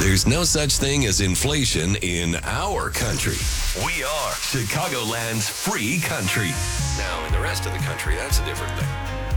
There's no such thing as inflation in our country. We are Chicagoland's free country. Now, in the rest of the country, that's a different thing.